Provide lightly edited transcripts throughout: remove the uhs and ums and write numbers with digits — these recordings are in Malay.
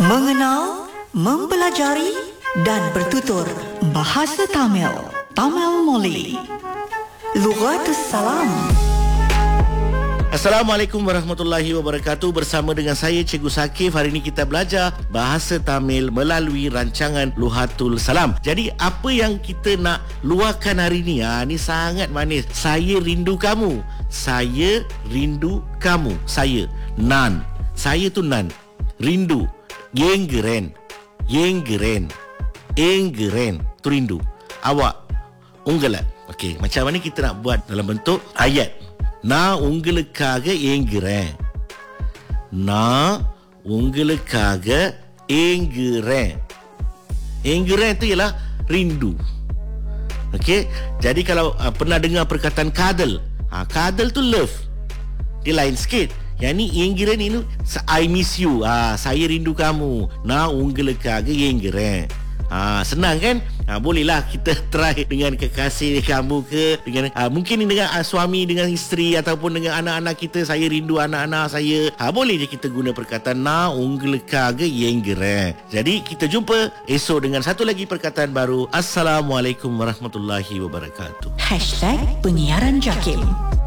Mengenal, mempelajari dan bertutur bahasa Tamil. Tamil Moli. Lughatus Salam. Assalamualaikum warahmatullahi wabarakatuh. Bersama dengan saya Cikgu Sakif. Hari ini kita belajar bahasa Tamil melalui rancangan Lughatul Salam. Jadi apa yang kita nak luahkan hari ini, ni sangat manis. Saya rindu kamu. Saya rindu kamu. Saya Nan. Saya tu Nan. Rindu. Yenggeren. Yenggeren. Yenggeren. Tu rindu. Awak. Unggalat. Okey, macam mana kita nak buat dalam bentuk ayat? நான் உங்களுக்காக ஏங்குறேன். நான் உங்களுக்காக ஏங்குறேன். Énguren tu ialah rindu. Okey, jadi kalau pernah dengar perkataan kadal, kadal tu love. Dia lain sikit. Yang ni énguren ini I miss you. Saya rindu kamu. நான் உங்களுக்காக ஏங்குறேன். Senang kan? Bolehlah kita try dengan kekasih kamu ke, dengan mungkin dengan suami, dengan isteri, ataupun dengan anak-anak kita. Saya rindu anak-anak saya. Boleh je kita guna perkataan na ungelukaga yenggere. Jadi kita jumpa esok dengan satu lagi perkataan baru. Assalamualaikum warahmatullahi wabarakatuh. #Penyiaran Jakim.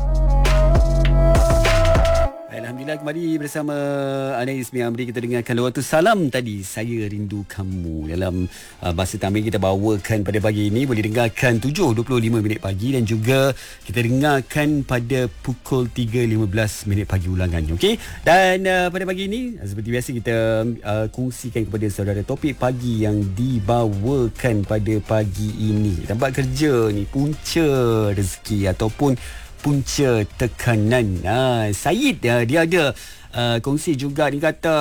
Alhamdulillah, kembali bersama Ana Ismi Amri. Kita dengarkan Lughatul Salam tadi, Saya Rindu Kamu. Dalam bahasa Tamil kita bawakan pada pagi ini. Boleh dengarkan 7.25 pagi dan juga kita dengarkan pada pukul 3.15 pagi ulangannya. Okey? Dan pada pagi ini seperti biasa kita kongsikan kepada saudara topik pagi yang dibawakan pada pagi ini. Tempat kerja ni punca rezeki ataupun punca tekanan. Syed dia ada kongsi juga. Dia kata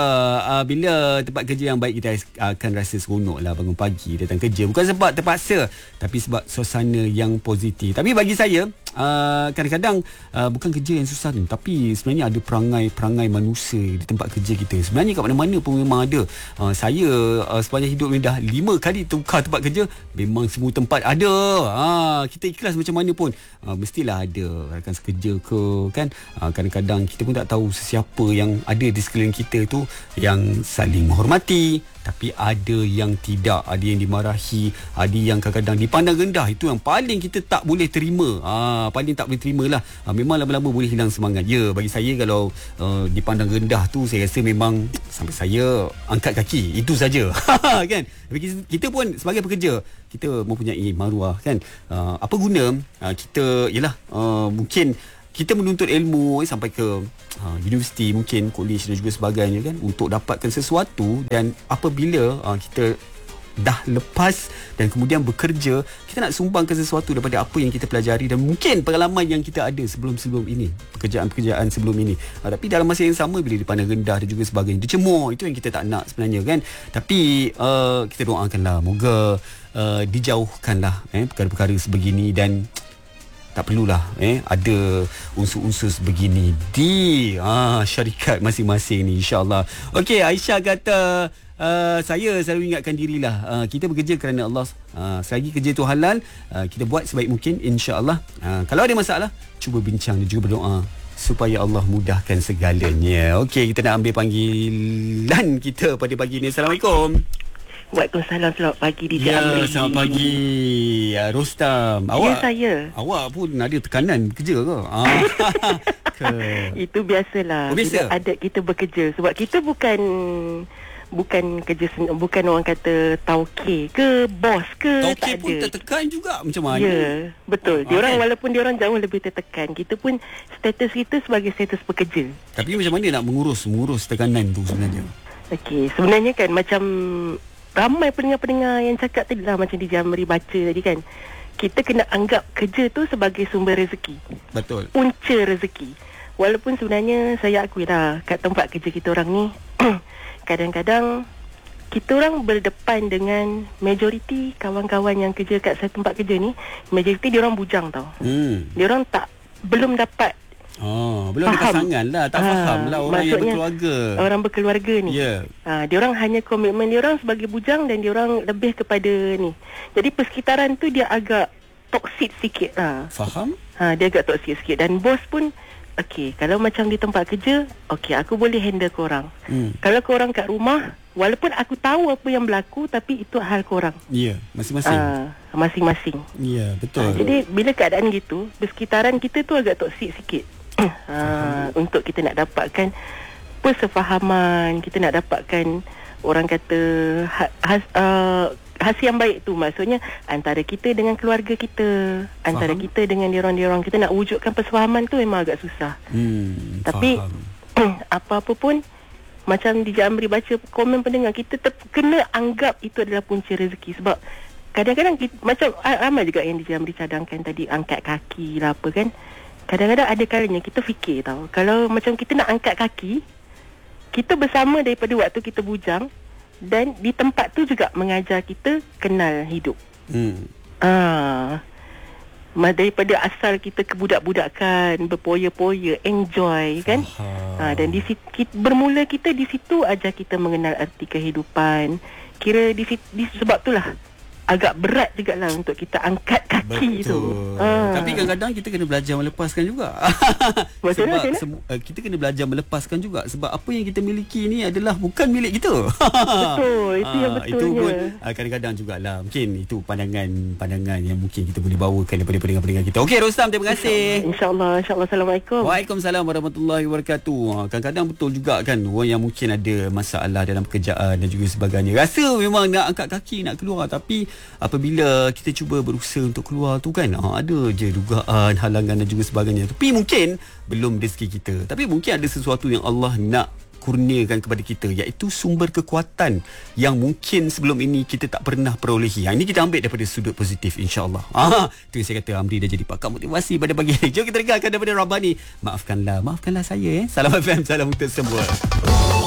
bila tempat kerja yang baik, kita akan rasa seronok lah bangun pagi datang kerja. Bukan sebab terpaksa, tapi sebab suasana yang positif. Tapi bagi saya, kadang-kadang bukan kerja yang susah ni, tapi sebenarnya ada perangai manusia di tempat kerja kita. Sebenarnya kat mana-mana pun memang ada. Saya sepanjang hidup ni dah 5 kali tukar tempat kerja. Memang semua tempat ada. Kita ikhlas macam mana pun, mestilah ada rakan sekerja ke kan. Kadang-kadang kita pun tak tahu sesiapa yang ada di sekeliling kita tu yang saling menghormati, tapi ada yang tidak, ada yang dimarahi, ada yang kadang-kadang dipandang rendah. Itu yang paling kita tak boleh terima. Paling tak boleh terima lah. Memang lama-lama boleh hilang semangat. Ya, bagi saya kalau dipandang rendah tu, saya rasa memang sampai saya angkat kaki. Itu saja. Kan? Kita pun sebagai pekerja, kita mempunyai maruah kan. Apa guna kita, yalah, mungkin kita menuntut ilmu sampai ke universiti, mungkin kolej dan juga sebagainya kan, untuk dapatkan sesuatu. Dan apabila kita dah lepas dan kemudian bekerja, kita nak sumbangkan sesuatu daripada apa yang kita pelajari dan mungkin pengalaman yang kita ada sebelum ini, pekerjaan-pekerjaan sebelum ini. Tapi dalam masa yang sama, bila dipandang rendah dan juga sebagainya, dicemooh, itu yang kita tak nak sebenarnya kan. Tapi kita doakanlah, moga dijauhkanlah perkara-perkara sebegini. Dan tak perlulah ada unsur-unsur sebegini di syarikat masing-masing ni, insya-Allah. Okey, Aisyah kata saya selalu ingatkan dirilah, kita bekerja kerana Allah. Selagi kerja tu halal, kita buat sebaik mungkin, insya-Allah. Kalau ada masalah, cuba bincang dan juga berdoa supaya Allah mudahkan segalanya. Okey, kita nak ambil panggilan kita pada pagi ni. Assalamualaikum. Waalaikumsalam, selamat pagi DJ Amri. Selamat pagi Rostam. Awak, saya. Awak pun ada tekanan kerja ke? Itu biasalah. Biasa? Bila adat kita bekerja. Sebab kita bukan kerja, bukan orang kata tauke ke bos ke. Tauke pun tertekan juga macam mana? Ya, betul. Diorang walaupun diorang jauh lebih tertekan, kita pun status kita sebagai status pekerja. Tapi macam mana nak mengurus tekanan tu sebenarnya? Okey, sebenarnya kan macam ramai pendengar-pendengar yang cakap tadi lah, macam di Jamri baca tadi kan, kita kena anggap kerja tu sebagai sumber rezeki. Betul. Punca rezeki. Walaupun sebenarnya saya akui lah, kat tempat kerja kita orang ni kadang-kadang kita orang berdepan dengan majoriti kawan-kawan yang kerja kat satu tempat kerja ni, majoriti dia orang bujang tau. Dia orang belum dapat belum ada pasangan lah, tak faham lah orang yang berkeluarga. Orang berkeluarga ni. Diorang hanya komitmen diorang sebagai bujang dan diorang lebih kepada ni. Jadi persekitaran tu dia agak toksik sikit lah. Faham? Dia agak toksik sikit. Dan bos pun okey, kalau macam di tempat kerja, okey, aku boleh handle korang. Kalau korang kat rumah, walaupun aku tahu apa yang berlaku, tapi itu hal korang. Ya, masing-masing. Masing-masing. Ya, betul. Jadi bila keadaan gitu, bersekitaran kita tu agak toksik sikit. Untuk kita nak dapatkan persefahaman, kita nak dapatkan orang kata hasil yang baik tu, maksudnya antara kita dengan keluarga kita, antara kita dengan diorang-diorang, kita nak wujudkan persefahaman tu memang agak susah. Tapi apa-apa pun, macam DJ Amri baca komen pendengar, kita kena anggap itu adalah punca rezeki. Sebab kadang-kadang kita, macam ramai juga yang DJ Amri cadangkan tadi, angkat kaki lah apa kan. Kadang-kadang ada kalanya kita fikir tau, kalau macam kita nak angkat kaki, kita bersama daripada waktu kita bujang, dan di tempat tu juga mengajar kita kenal hidup. Daripada asal kita kebudak-budakan, berpoya-poya, enjoy kan. Dan bermula kita di situ ajar kita mengenal arti kehidupan. Kira sebab itulah agak berat juga lah untuk kita angkat kaki. Betul tu. Tapi kadang-kadang kita kena belajar melepaskan juga. Sebab kita kena belajar melepaskan juga. Sebab apa yang kita miliki ni adalah bukan milik kita. Betul. Itu yang betulnya. Itu pun kadang-kadang jugalah. Mungkin itu pandangan yang mungkin kita boleh bawakan daripada pendengar-pendengar kita. Okey Rostam, terima kasih. InsyaAllah. Assalamualaikum. Waalaikumsalam warahmatullahi wabarakatuh. Kadang-kadang betul juga kan, orang yang mungkin ada masalah dalam pekerjaan dan juga sebagainya, rasa memang nak angkat kaki, nak keluar, tapi apabila kita cuba berusaha untuk keluar tu kan, ada je dugaan, halangan dan juga sebagainya. Tapi mungkin belum rezeki kita. Tapi mungkin ada sesuatu yang Allah nak kurniakan kepada kita, iaitu sumber kekuatan yang mungkin sebelum ini kita tak pernah perolehi. Ini kita ambil daripada sudut positif, insya-Allah. Itu yang saya kata, Amri dah jadi pakar motivasi pada pagi ini. Jom kita dengarkan daripada Rabbani. Maafkanlah saya. Salam FM, salam untuk semua.